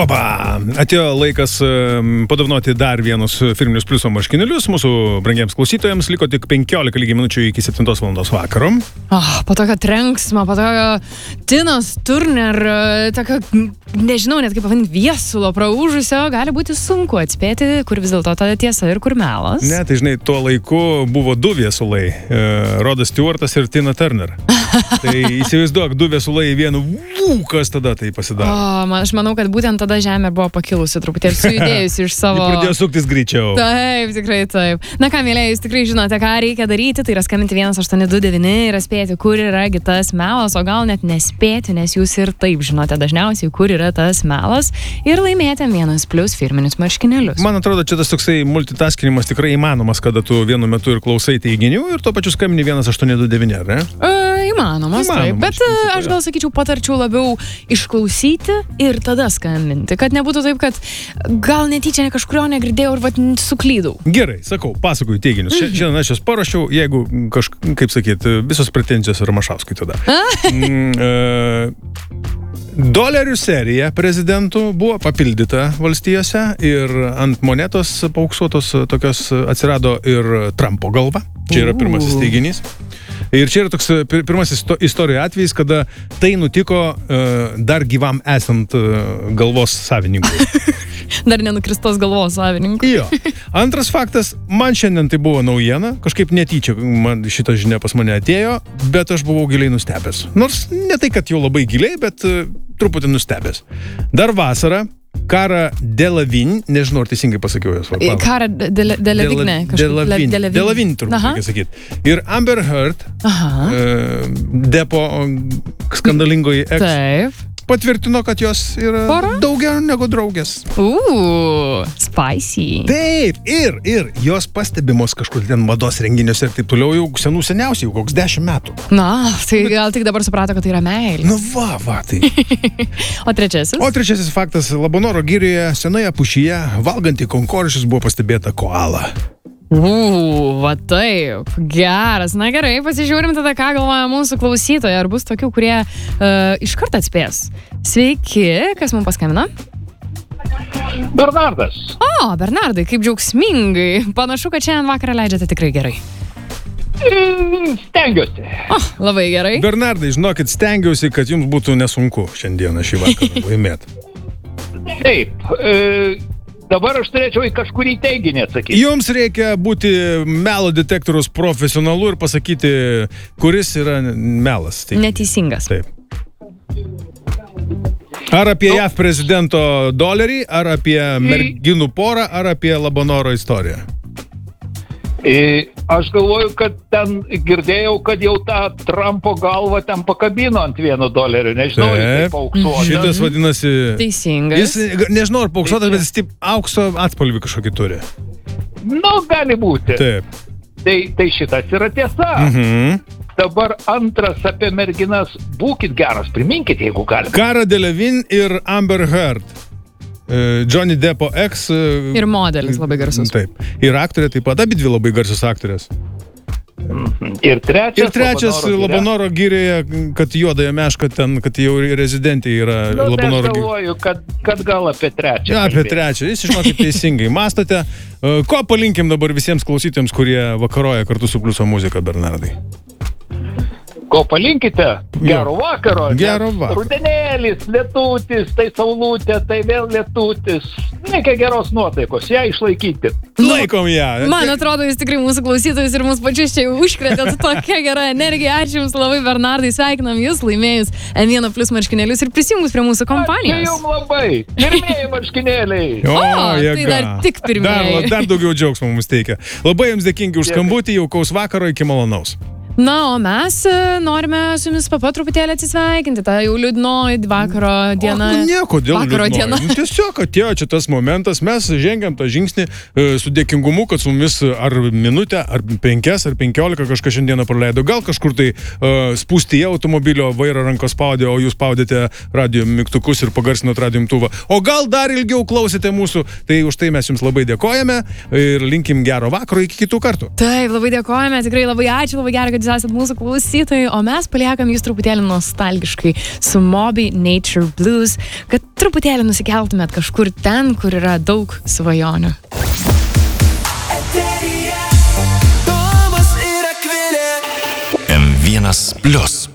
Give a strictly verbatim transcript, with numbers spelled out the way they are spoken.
Opa! Atėjo laikas padovanoti dar vienus Firminius Pliuso marškinėlius. Mūsų brangiems klausytojams liko tik penkiolika lygiai minučių iki septintos valandos vakaro. Oh, po tokio trenksmo, po tokio Tinos Turner, tokio, nežinau net kaip pavadinti, viesulo praūžusio, gali būti sunku atspėti, kur vis dėlto ta tiesa ir kur melas. Ne, tai žinai, tuo laiku buvo du viesulai, Rodas Stewartas ir Tina Turner. Tai įsivaizduok, du viesulai į vieną, vū, kas tada tai pasidaro. O, man, aš manau, kad būtent tada žemė buvo pakilusi, truputėlį sujudėjusi iš savo... Ji pradėjo suktis greičiau. Taip, tikrai taip. Na ką, mėlėjai, jūs tikrai žinote, ką reikia daryti, tai yra skambinti vienas aštuoni du devyni ir spėti, kur yra tas melas, o gal net nespėti, nes jūs ir taip žinote dažniausiai, kur yra tas melas ir laimėti vienas plius firminius marškinėlius. Man atrodo, čia tas toksai multitaskinimas tikrai įmanomas, kada tu vienu metu ir klausai teiginių ir tuo pačiu skambini vienas aštuoni du devyni, ar ne? E, įmanomas, Įmanomas, taip, bet principu, aš gal sakyčiau, patarčiau labiau išklausyti ir tada skambinti, kad nebūtų taip, kad gal netyčia kažkurio negirdėjau ir vat suklydau. Gerai, sakau, pasakoju teiginius. Mm. Šiandien aš jas parašiau, jeigu, kaž, kaip sakyt, visos pretenzijos yra Mašauskui tada. mm, e, dolerių serija prezidentų buvo papildyta valstijose ir ant monetos paauksuotos tokios atsirado ir Trumpo galva. Čia yra pirmasis teiginys. Ir čia yra toks pirmasis istorijų atvejis, kada tai nutiko uh, dar gyvam esant uh, galvos savininkui. Dar nenukristos galvos savininkui. Jo. Antras faktas, man šiandien tai buvo naujiena, kažkaip netyčia man šita žinia pas mane atėjo, bet aš buvau giliai nustebęs. Nors ne tai, kad jau labai giliai, bet uh, truputį nustebęs. Dar vasarą Cara Delevingne, nežinau, ar teisingai pasakiau jos vardą. Cara Delevingne. Delevingne, Delevingne turbūt reikia sakyti. Ir Amber Heard, uh, Depo skandalingoji ex, Taip. patvirtino, kad jos yra Pora? daugiau negu draugės. Uuu, spicy. Taip, ir, ir jos pastebimos kažkur ten mados renginiuose ir taip toliau jau senų seniausiai, jau koks dešimt metų. Na, tai Bet... gal tik dabar suprato, kad tai yra meilė. Nu va, va, tai. O trečiasis? O trečiasis faktas, Labanoro girioje, senoje pušyje, valgant į konkorėžius buvo pastebėta koala. Uuu, va taip, geras. Na gerai, pasižiūrim tada, ką galvoja mūsų klausytojai. Ar bus tokių, kurie uh, iš karto atspės. Sveiki, kas mums paskambino? Bernardas. O, Bernardai, kaip džiaugsmingai. Panašu, kad šiandien vakarą leidžiate tikrai gerai. Stengiuosi. O, labai gerai. Bernardai, žinokit, stengiausi, kad jums būtų nesunku šiandieną šį vakarą laimėti. Taip, e, dabar aš turėčiau į kažkurį teiginį atsakyti. Jums reikia būti melo detektorius profesionalu ir pasakyti, kuris yra melas. Tai... Neteisingas. Taip. Ar apie nu. J A V prezidento dolerį, ar apie merginų porą, ar apie Labanoro istoriją? E, aš galvoju, kad ten girdėjau, kad jau tą Trumpo galvą ten pakabino ant vieno dolerio. Nežinau, jis paauksuotas. Šitas vadinasi... Teisingas. Jis, nežinau, ar paauksuotas, bet jis taip aukso atspalvį kažkokį turi. Nu, gali būti. Taip. Tai, tai šitas yra tiesa. Mhm. Dabar antras apie merginas. Būkit geras, priminkit, jeigu galite. Cara Delevingne ir Amber Heard. Johnny Depo ex. Ir modelis labai garsus. Taip. Ir aktorė taip pat, abi dvi labai garsios aktorės. Ir trečias, ir trečias Labanoro girioje, kad juodąją mešką ten, kad jau rezidentė yra nu, Labanoro girioje. Aš galvoju, kad, kad gal apie trečią. Ja, apie trečią. Jūs žinokit teisingai mąstote. Ko palinkim dabar visiems klausytėms, kurie vakaroja kartu su Pliuso muzika, Bernardai? Ko palinkite? Gero vakaro. Gero vakaro. Rudenėlis, lietutis, tai saulutė, tai vėl lietutis. Reikia geros nuotaikos, ją išlaikyti. Laikom ją. Man atrodo, jūs tikrai mūsų klausytojus ir mūsų pačius čia jau užkrėtėt tokia gera energija. Ačiū Jums labai, Bernardai, sveikinam Jūs laimėjus M vienas plius marškinėlius ir prisijungus prie mūsų kompanijos. Ačiū Jums labai. Pirmieji marškinėliai. O, o jėga. Tai dar tik pirmieji. Dar, dar daugiau džiaugsmo mums teikia. Labai Jums dėkingi už skambutį, jaukaus vakaro, iki malonaus. Na, o mes norime su Jumis papa truputėlį atsisveikinti. Ta jau liūdnoji vakaro diena. O, nu nieko, dėl vakaro diena. Nu, tiesiog atėjo čia tas momentas, mes žengiam tą žingsnį e, su dėkingumu, kad su mumis ar minutę, ar penkias, ar penkiolika kažką šiandieną praleido. Gal kažkur tai e, spūsti į automobilio vairo rankos spaudė, o jūs spaudėte radio mygtukus ir pagarsinot radio imtuvą. O gal dar ilgiau klausėte mūsų, tai už tai mes Jums labai dėkojame ir linkim gero vakaro iki kitų kartų. Taip, labai dėkojame, tikrai labai ačiū, labai gera, kad kad jūs esate mūsų klausytojai, o mes paliekam jūs truputėlį nostalgiškai su Moby Nature Blues, kad truputėlį nusikeltumėt kažkur ten, kur yra daug svajonių. M vienas plius.